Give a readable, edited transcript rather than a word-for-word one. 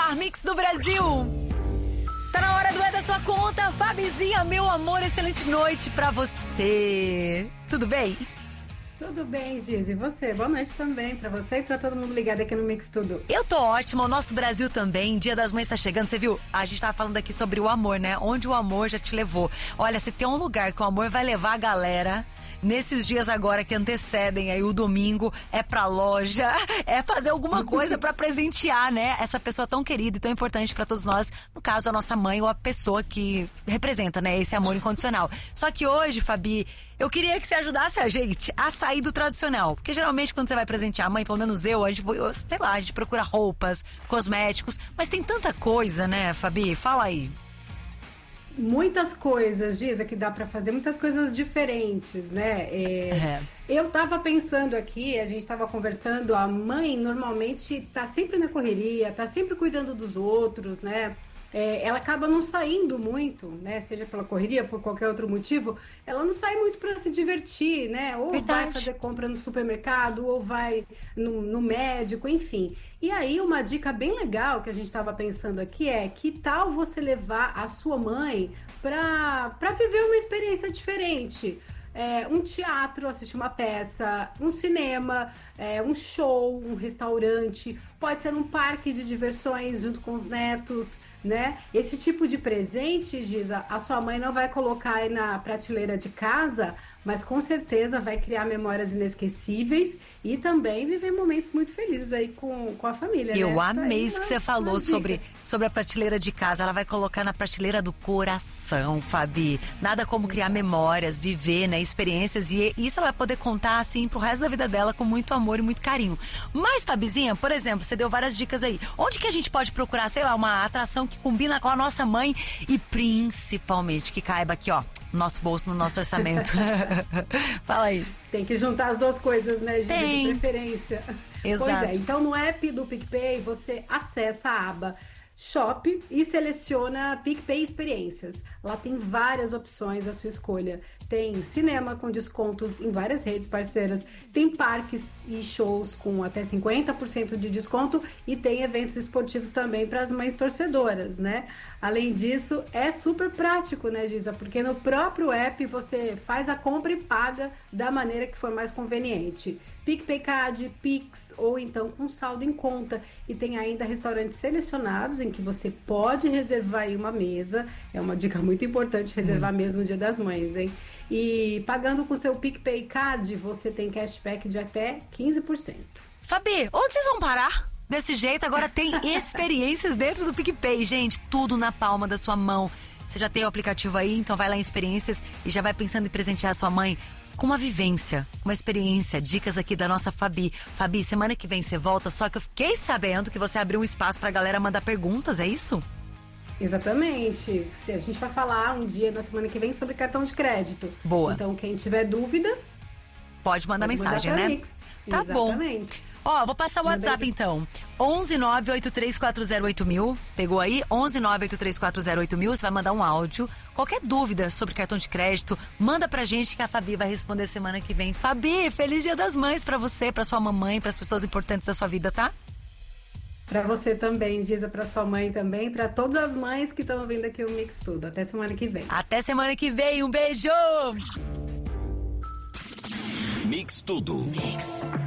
melhor mix do Brasil. Tá na hora do É da Sua Conta. Fabizinha, meu amor, excelente noite pra você. Tudo bem? Tudo bem, Giz. E você? Boa noite também pra você e pra todo mundo ligado aqui no Mix Tudo. Eu tô ótima, o nosso Brasil também. Dia das Mães tá chegando, você viu? A gente tava falando aqui sobre o amor, né? Onde o amor já te levou. Olha, se tem um lugar que o amor vai levar a galera... Nesses dias agora que antecedem aí o domingo, é pra loja, é fazer alguma coisa pra presentear, né? Essa pessoa tão querida e tão importante pra todos nós, no caso a nossa mãe ou a pessoa que representa, né, esse amor incondicional. Só que hoje, Fabi, eu queria que você ajudasse a gente a sair do tradicional, porque geralmente quando você vai presentear a mãe, pelo menos a gente procura roupas, cosméticos, mas tem tanta coisa, né, Fabi? Fala aí. Muitas coisas, Giza, que dá para fazer, muitas coisas diferentes, né? Eu tava pensando aqui, a gente tava conversando, a mãe normalmente tá sempre na correria, tá sempre cuidando dos outros, né? Ela acaba não saindo muito, né? Seja pela correria, por qualquer outro motivo, ela não sai muito para se divertir, né? Ou vai fazer compra no supermercado, ou vai no médico, enfim. E aí, uma dica bem legal que a gente estava pensando aqui é: que tal você levar a sua mãe para viver uma experiência diferente? Um teatro, assistir uma peça, um cinema, um show, um restaurante, pode ser um parque de diversões junto com os netos, né? Esse tipo de presente, Giza, a sua mãe não vai colocar aí na prateleira de casa, mas com certeza vai criar memórias inesquecíveis e também viver momentos muito felizes aí com a família. Eu né? amei isso que você falou sobre a prateleira de casa. Ela vai colocar na prateleira do coração, Fabi. Nada como criar memórias, viver, né, experiências, e isso ela vai poder contar assim pro resto da vida dela com muito amor e muito carinho. Mas, Fabizinha, por exemplo, você deu várias dicas aí. Onde que a gente pode procurar, sei lá, uma atração que combina com a nossa mãe e principalmente que caiba aqui, ó, no nosso bolso, no nosso orçamento? Fala aí. Tem que juntar as duas coisas, né, Giza, de preferência. Exato. Pois é, então no app do PicPay você acessa a aba Shop e seleciona PicPay Experiências. Lá tem várias opções à sua escolha. Tem cinema com descontos em várias redes parceiras, tem parques e shows com até 50% de desconto e tem eventos esportivos também para as mães torcedoras, né? Além disso, é super prático, né, Giza? Porque no próprio app você faz a compra e paga da maneira que for mais conveniente. PicPay Card, Pix ou então com saldo em conta. E tem ainda restaurantes selecionados em que você pode reservar aí uma mesa. É uma dica muito importante reservar mesmo no Dia das Mães, hein? E pagando com seu PicPay Card, você tem cashback de até 15%. Fabi, onde vocês vão parar? Desse jeito, agora tem experiências dentro do PicPay, gente. Tudo na palma da sua mão. Você já tem o aplicativo aí, então vai lá em experiências e já vai pensando em presentear a sua mãe com uma vivência, uma experiência, dicas aqui da nossa Fabi. Fabi, semana que vem você volta, só que eu fiquei sabendo que você abriu um espaço pra galera mandar perguntas, é isso? Exatamente. A gente vai falar um dia na semana que vem sobre cartão de crédito. Boa. Então, quem tiver dúvida, pode mandar mensagem, né? Mix. Tá Exatamente. Bom. Ó, vou passar o WhatsApp então. 11983408000. Pegou aí? 11983408000. Você vai mandar um áudio. Qualquer dúvida sobre cartão de crédito, manda pra gente que a Fabi vai responder semana que vem. Fabi, feliz Dia das Mães pra você, pra sua mamãe, pras pessoas importantes da sua vida, tá? Pra você também, Giza, pra sua mãe também, pra todas as mães que estão ouvindo aqui o Mix Tudo. Até semana que vem. Até semana que vem. Um beijo! Mix Tudo. Mix.